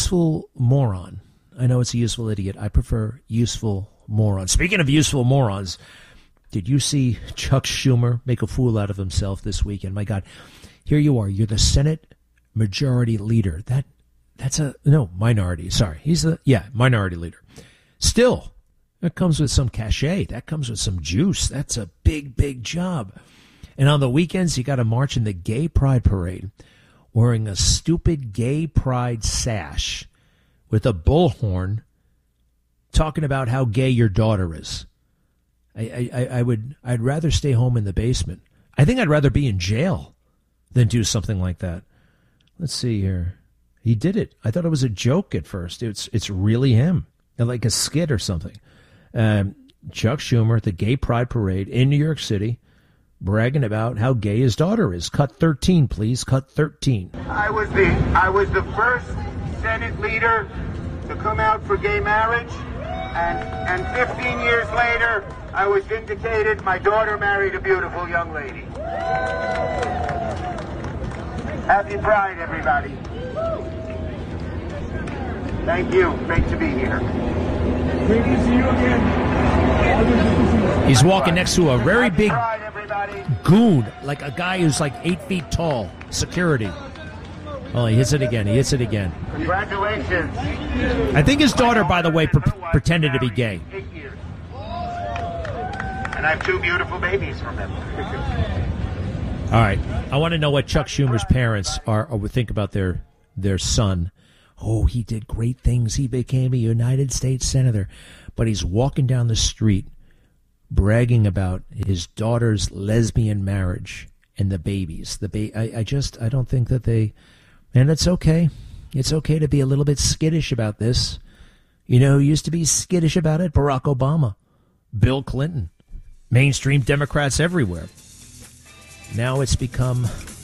useful moron. I know it's a useful idiot. I prefer useful moron. Speaking of useful morons, did you see Chuck Schumer make a fool out of himself this weekend? My God, here you are. You're the Senate Majority Leader. Minority. Sorry. He's Minority Leader. Still, that comes with some cachet. That comes with some juice. That's a big, big job. And on the weekends, you got to march in the Gay Pride Parade wearing a stupid Gay Pride sash with a bullhorn talking about how gay your daughter is. I'd rather stay home in the basement. I think I'd rather be in jail than do something like that. Let's see here. He did it. I thought it was a joke at first. It's really him, like a skit or something. Chuck Schumer at the Gay Pride Parade in New York City, bragging about how gay his daughter is. Cut 13, please. Cut 13. I was the first Senate leader to come out for gay marriage, and 15 years later, I was vindicated. My daughter married a beautiful young lady. Happy Pride, everybody. Thank you. Great to be here. Great to see you again. He's walking next to a very big goon, like a guy who's like 8 feet tall. Security. Oh, he hits it again. Congratulations. I think his daughter, by the way, pretended to be gay. 8 years. And I have 2 beautiful babies from him. All right. I want to know what Chuck Schumer's parents would think about their son. Oh, he did great things. He became a United States Senator. But he's walking down the street bragging about his daughter's lesbian marriage and the babies. I don't think that they... And it's okay. It's okay to be a little bit skittish about this. You know who used to be skittish about it? Barack Obama, Bill Clinton, mainstream Democrats everywhere. Now it's become,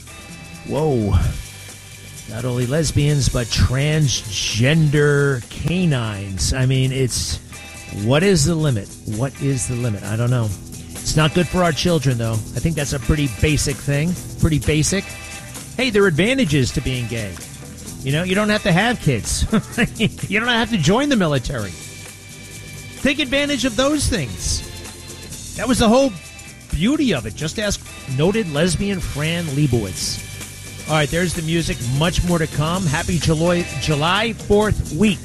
not only lesbians, but transgender canines. I mean, what is the limit? What is the limit? I don't know. It's not good for our children, though. I think that's a pretty basic thing. Pretty basic. Hey, there are advantages to being gay. You know, you don't have to have kids. You don't have to join the military. Take advantage of those things. That was the whole beauty of it. Just ask noted lesbian Fran Lebowitz. All right, there's the music. Much more to come. Happy July 4th week.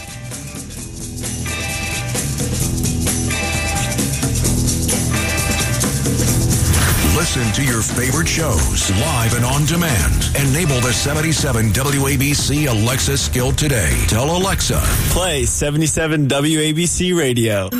Listen to your favorite shows live and on demand. Enable the 77 WABC Alexa skill today. Tell Alexa, play 77 WABC Radio.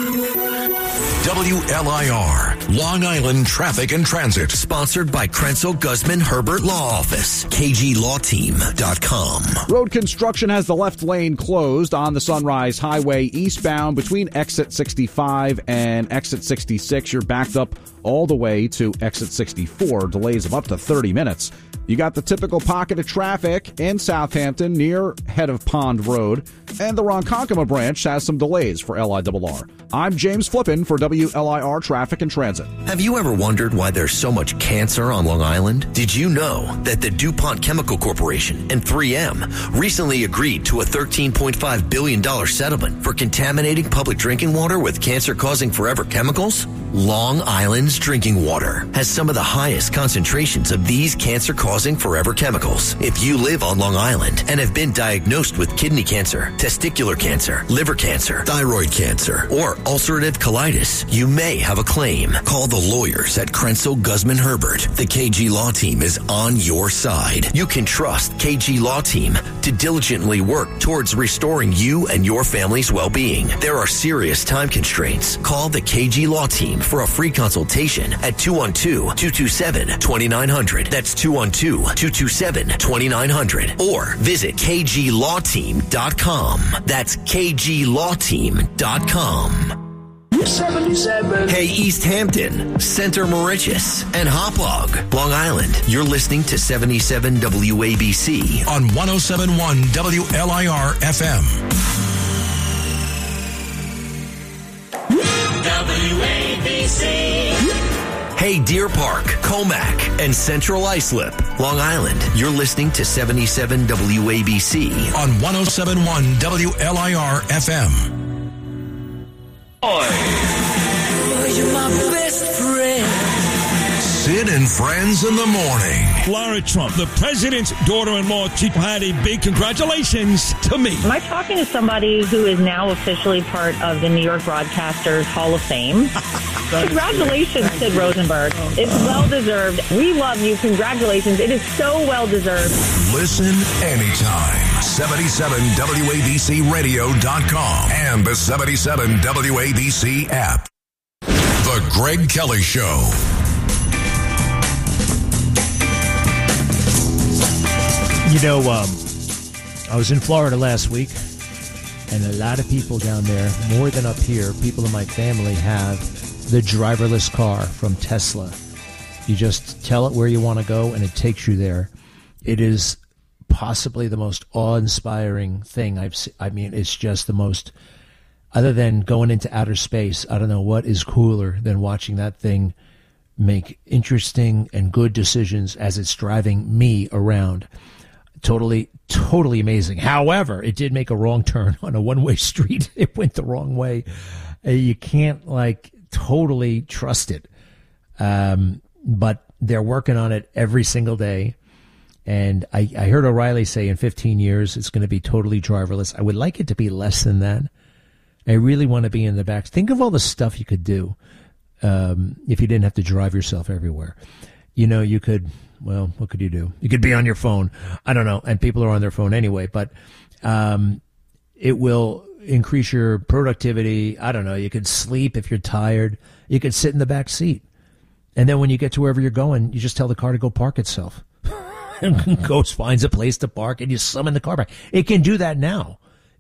WLIR, Long Island Traffic and Transit. Sponsored by Krenzel Guzman Herbert Law Office. KGLawTeam.com. Road construction has the left lane closed on the Sunrise Highway eastbound between exit 65 and exit 66. You're backed up all the way to exit 64. Delays of up to 30 minutes. You got the typical pocket of traffic in Southampton near head of Pond Road, and the Ronkonkoma branch has some delays for LIRR. I'm James Flippin for WLIR Traffic and Transit. Have you ever wondered why there's so much cancer on Long Island? Did you know that the DuPont Chemical Corporation and 3M recently agreed to a $13.5 billion settlement for contaminating public drinking water with cancer-causing forever chemicals? Long Island's drinking water has some of the highest concentrations of these cancer-causing forever chemicals. If you live on Long Island and have been diagnosed with kidney cancer, testicular cancer, liver cancer, thyroid cancer, or ulcerative colitis, you may have a claim. Call the lawyers at Krenzel Guzman Herbert. The KG Law Team is on your side. You can trust KG Law Team to diligently work towards restoring you and your family's well-being. There are serious time constraints. Call the KG Law Team for a free consultation at 212-227-2900. That's 212-227-2900. Or visit KGLawTeam.com. That's KGLawTeam.com. 77. Hey, East Hampton, Center Moriches, and Hauppauge, Long Island. You're listening to 77 WABC on 107.1 WLIR FM. WABC. Hey, Deer Park, Comac, and Central Islip, Long Island. You're listening to 77 WABC on 107.1 WLIR FM. You're my best friend. Sid and Friends in the Morning. Lara Trump, the president's daughter-in-law, she had a big congratulations to me. Am I talking to somebody who is now officially part of the New York Broadcasters Hall of Fame? Congratulations, Sid Rosenberg. It's well-deserved. We love you. Congratulations. It is so well-deserved. Listen anytime. 77WABCRadio.com and the 77 WABC app. The Greg Kelly Show. You know, I was in Florida last week, and a lot of people down there, more than up here, people in my family have the driverless car from Tesla. You just tell it where you want to go, and it takes you there. It is possibly the most awe-inspiring thing I've seen. I mean, it's just the most, other than going into outer space, I don't know what is cooler than watching that thing make interesting and good decisions as it's driving me around. Totally amazing. However, it did make a wrong turn on a one-way street. It went the wrong way. You can't, totally trust it. But they're working on it every single day. And I heard O'Reilly say in 15 years it's going to be totally driverless. I would like it to be less than that. I really want to be in the back. Think of all the stuff you could do if you didn't have to drive yourself everywhere. You know, you could... Well, what could you do? You could be on your phone. I don't know. And people are on their phone anyway, but it will increase your productivity. I don't know. You could sleep if you're tired. You could sit in the back seat. And then when you get to wherever you're going, you just tell the car to go park itself. And goes, finds a place to park, and you summon the car back. It can do that now.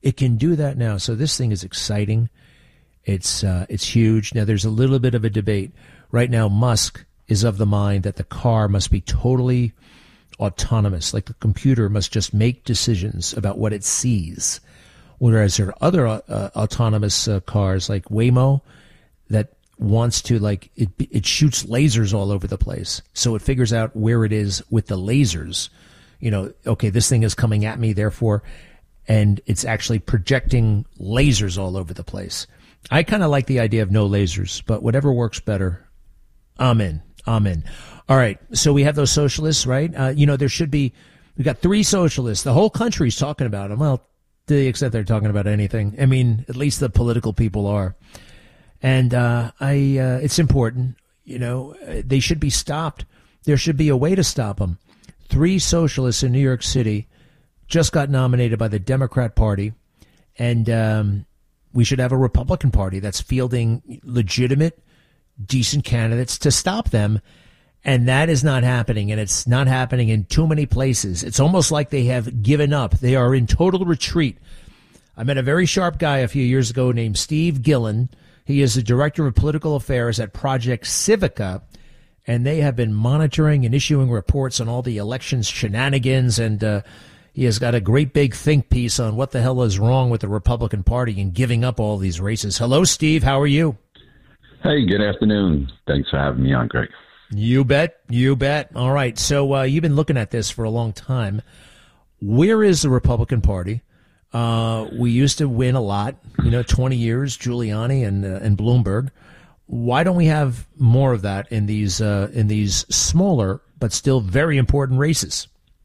So this thing is exciting. It's huge. Now, there's a little bit of a debate. Right now, Musk is of the mind that the car must be totally autonomous, like the computer must just make decisions about what it sees. Whereas there are other autonomous cars like Waymo that wants to, it shoots lasers all over the place. So it figures out where it is with the lasers. You know, okay, this thing is coming at me, therefore, and it's actually projecting lasers all over the place. I kind of like the idea of no lasers, but whatever works better, I'm in. All right. So we have those socialists, right? We got 3 socialists. The whole country's talking about them. Well, to the extent they're talking about anything. I mean, at least the political people are. And it's important. You know, they should be stopped. There should be a way to stop them. 3 socialists in New York City just got nominated by the Democrat Party. And we should have a Republican Party that's fielding legitimate, decent candidates to stop them, and that is not happening, and it's not happening in too many places. It's almost like they have given up. They are in total retreat. I met a very sharp guy a few years ago named Steve Gillen. He is the director of political affairs at Project Civica, and they have been monitoring and issuing reports on all the elections shenanigans, and he has got a great big think piece on what the hell is wrong with the Republican Party and giving up all these races. Hello, Steve. How are you? Hey, good afternoon. Thanks for having me on, Greg. You bet. All right. So you've been looking at this for a long time. Where is the Republican Party? We used to win a lot, 20 years, Giuliani and Bloomberg. Why don't we have more of that in these smaller but still very important races?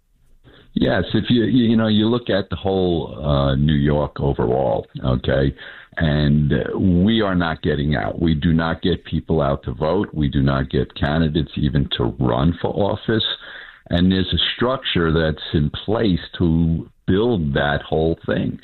Yes, if you look at the whole New York overall, okay, and we are not getting out. We do not get people out to vote. We do not get candidates even to run for office. And there's a structure that's in place to build that whole thing,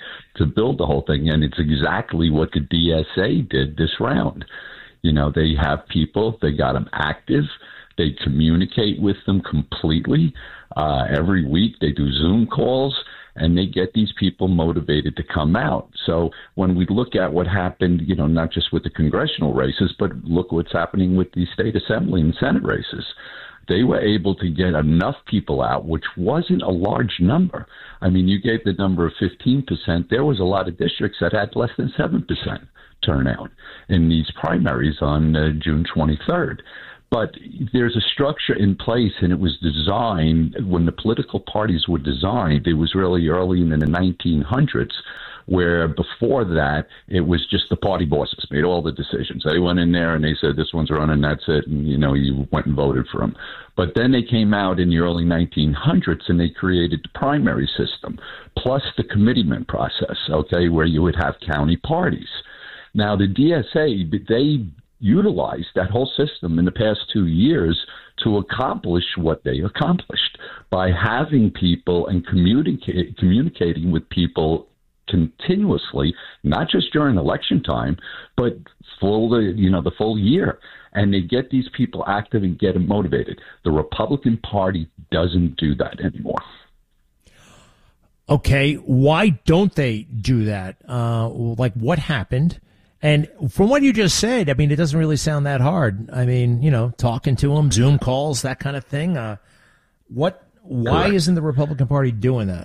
And it's exactly what the DSA did this round. They have people, they got them active. They communicate with them completely. Every week they do Zoom calls, and they get these people motivated to come out. So when we look at what happened, not just with the congressional races, but look what's happening with the state assembly and Senate races. They were able to get enough people out, which wasn't a large number. I mean, you gave the number of 15%. There was a lot of districts that had less than 7% turnout in these primaries on June 23rd. But there's a structure in place, and it was designed when the political parties were designed. It was really early in the 1900s, where before that, it was just the party bosses made all the decisions. They went in there and they said, this one's running, that's it, and, you went and voted for them. But then they came out in the early 1900s and they created the primary system, plus the committeeman process, okay, where you would have county parties. Now, the DSA, they utilized that whole system in the past 2 years to accomplish what they accomplished by having people and communicating with people continuously, not just during election time, but the full year. And they get these people active and get them motivated. The Republican Party doesn't do that anymore. Okay, why don't they do that? What happened? And from what you just said, I mean, it doesn't really sound that hard. I mean, talking to them, Zoom calls, that kind of thing. Why Correct. Isn't the Republican Party doing that?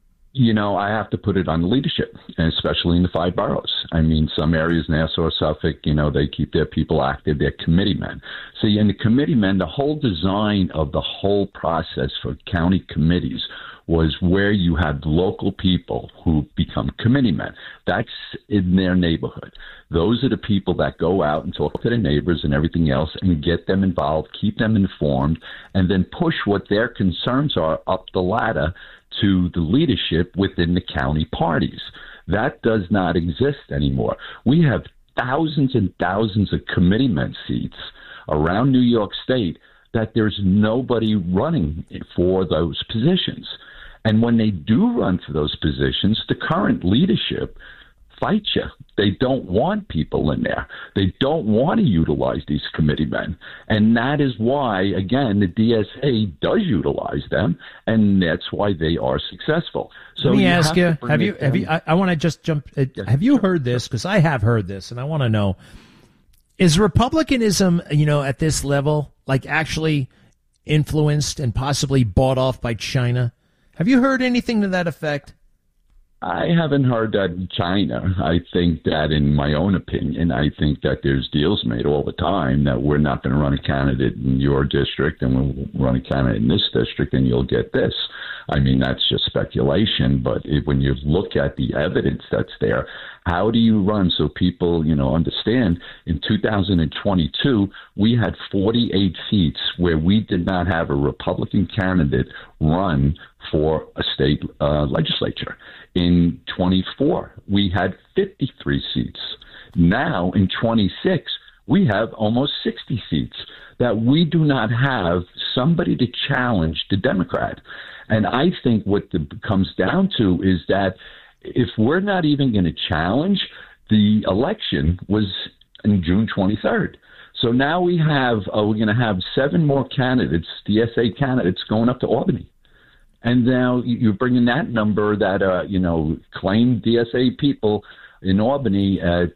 I have to put it on the leadership, and especially in the 5 boroughs. I mean, some areas, Nassau, Suffolk, they keep their people active, they're committeemen. See, in the committeemen, the whole design of the whole process for county committees was where you have local people who become committeemen. That's in their neighborhood. Those are the people that go out and talk to their neighbors and everything else and get them involved, keep them informed, and then push what their concerns are up the ladder to the leadership within the county parties. That does not exist anymore. We have thousands and thousands of committeemen seats around New York State that there's nobody running for those positions. And when they do run for those positions, the current leadership fight you. They don't want people in there. They don't want to utilize these committeemen. And that is why, again, the DSA does utilize them, and that's why they are successful. So let me ask you, I want to just jump, have you heard this? Because I have heard this, and I want to know, is Republicanism, at this level, actually influenced and possibly bought off by China? Have you heard anything to that effect? I haven't heard that in China. I think that, in my own opinion, I think that there's deals made all the time that we're not going to run a candidate in your district and we'll run a candidate in this district and you'll get this. I mean, that's just speculation. But when you look at the evidence that's there, how do you run so people, understand? In 2022, we had 48 seats where we did not have a Republican candidate run for a state legislature. In 24, we had 53 seats. Now, in 26, we have almost 60 seats that we do not have somebody to challenge the Democrat. And I think what it comes down to is that if we're not even going to challenge, the election was on June 23rd. So now we're going to have 7 more candidates, DSA candidates, going up to Albany. And now you're bringing that number that, claimed DSA people in Albany,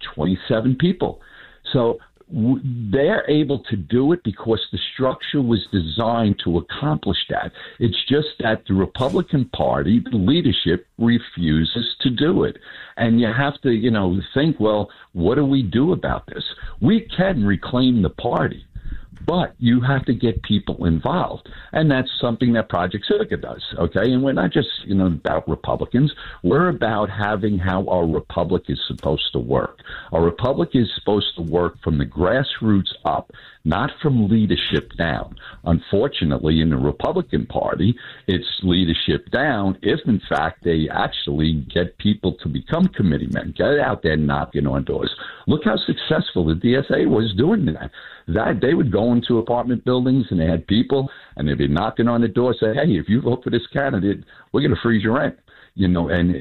27 people. So they're able to do it because the structure was designed to accomplish that. It's just that the Republican Party, the leadership, refuses to do it. And you have to, think, well, what do we do about this? We can reclaim the party, but you have to get people involved. And that's something that Project Civica does, okay? And we're not just, about Republicans. We're about having how our republic is supposed to work. Our republic is supposed to work from the grassroots up, not from leadership down. Unfortunately, in the Republican Party, it's leadership down if, in fact, they actually get people to become committeemen, get out there knocking on doors. Look how successful the DSA was doing that. That they would go into apartment buildings and they had people and they'd be knocking on the door, say, hey, if you vote for this candidate, we're going to freeze your rent, and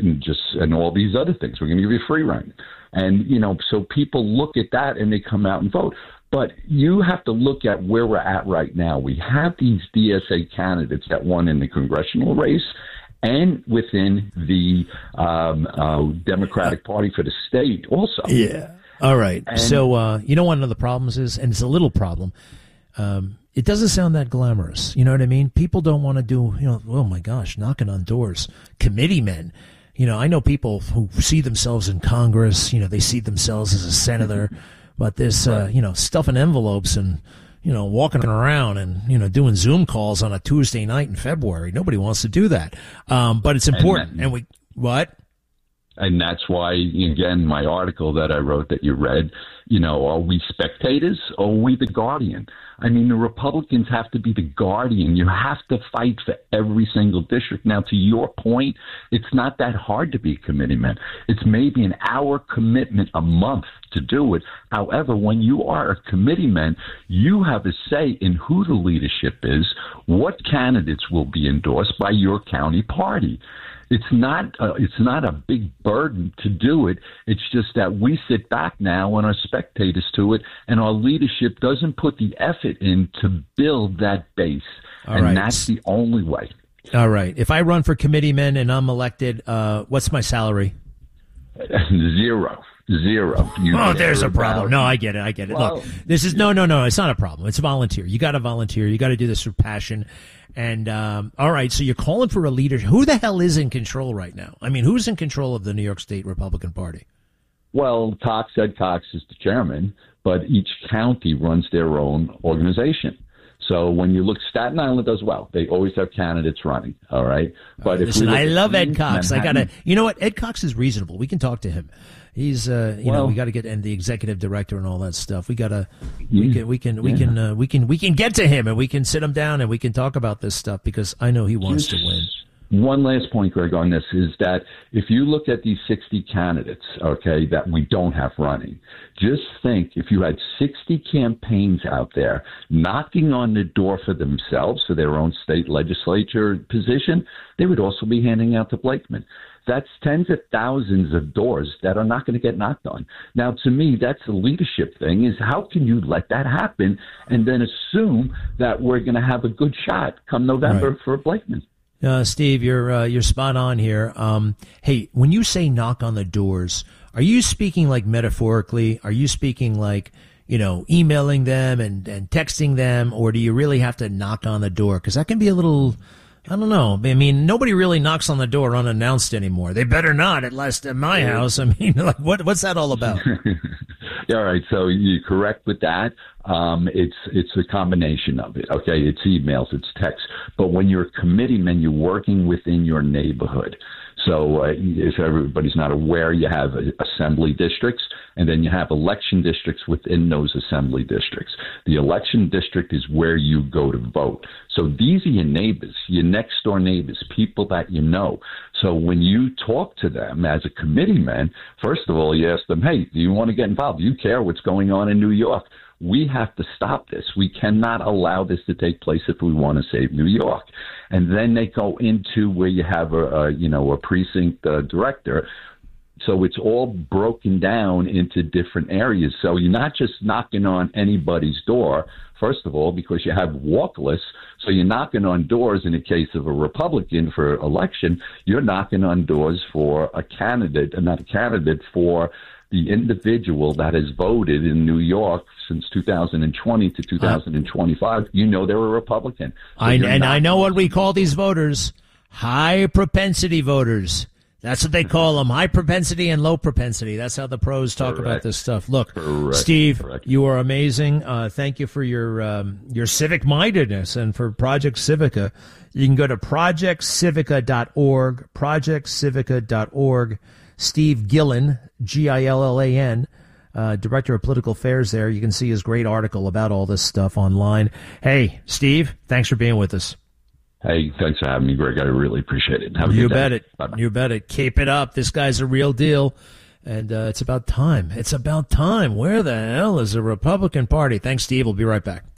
all these other things. We're going to give you free rent. And, so people look at that and they come out and vote. But you have to look at where we're at right now. We have these DSA candidates that won in the congressional race and within the Democratic Party for the state also. Yeah. All right. And so, one of the problems is, and it's a little problem, it doesn't sound that glamorous. You know what I mean? People don't want to do, oh my gosh, knocking on doors, committeemen. I know people who see themselves in Congress, they see themselves as a senator, but this, stuffing envelopes and, walking around and, doing Zoom calls on a Tuesday night in February. Nobody wants to do that. But it's important. What? And that's why, again, my article that I wrote that you read, are we spectators or are we the guardian? I mean, the Republicans have to be the guardian. You have to fight for every single district. Now, to your point, it's not that hard to be a committeeman. It's maybe an hour commitment a month to do it. However, when you are a committeeman, you have a say in who the leadership is, what candidates will be endorsed by your county party. It's not a big burden to do it. It's just that we sit back now and are spectators to it, and our leadership doesn't put the effort in to build that base. That's the only way. All right. If I run for committeeman and I'm elected, what's my salary? Zero. There's a problem. No, I get it. Well, look, this is no. It's not a problem. It's a volunteer. You got to volunteer. You got to do this with passion. And all right, so you're calling for a leader. Who the hell is in control right now? I mean, who's in control of the New York State Republican Party? Well, Ed Cox is the chairman, but each county runs their own organization. So when you look, Staten Island does well. They always have candidates running. All right. But listen, I love Ed Cox. You know what? Ed Cox is reasonable. We can talk to him. He's, we got to get and the executive director and all that stuff. We can get to him and we can sit him down and we can talk about this stuff because I know he wants to win. One last point, Greg, on this is that if you look at these 60 candidates, okay, that we don't have running, just think if you had 60 campaigns out there knocking on the door for themselves for their own state legislature position, they would also be handing out to Blakeman. That's tens of thousands of doors that are not going to get knocked on. Now, to me, that's a leadership thing, is how can you let that happen and then assume that we're going to have a good shot come November for Blakeman? Steve, you're spot on here. Hey, when you say knock on the doors, are you speaking like metaphorically? Are you speaking like, emailing them and texting them, or do you really have to knock on the door? Because that can be a little, I don't know. I mean, nobody really knocks on the door unannounced anymore. They better not, at least at my house. I mean, like, what's that all about? All right, so you're correct with that. It's a combination of it. Okay, it's emails, it's text. But when you're a committeeman, you're working within your neighborhood. So if everybody's not aware, you have assembly districts, and then you have election districts within those assembly districts. The election district is where you go to vote. So these are your neighbors, your next door neighbors, people that you know. So when you talk to them as a committeeman, first of all, you ask them, hey, do you want to get involved? Do you care what's going on in New York? We have to stop this. We cannot allow this to take place if we want to save New York. And then they go into where you have a precinct director. So it's all broken down into different areas. So you're not just knocking on anybody's door, first of all, because you have walk lists. So you're knocking on doors in the case of a Republican for election. You're knocking on doors for a candidate, and not a candidate for the individual that has voted in New York since 2020 to 2025, they're a Republican. So I know what we call these voters, high propensity voters. That's what they call them, high propensity and low propensity. That's how the pros talk about this stuff. Look, Steve, you are amazing. Thank you for your civic mindedness and for Project Civica. You can go to projectcivica.org, projectcivica.org. Steve Gillen, Gillan, Director of Political Affairs there. You can see his great article about all this stuff online. Hey, Steve, thanks for being with us. Hey, thanks for having me, Greg. I really appreciate it. Have a good day. Bet it. Bye-bye. You bet it. Keep it up. This guy's a real deal. And it's about time. It's about time. Where the hell is the Republican Party? Thanks, Steve. We'll be right back.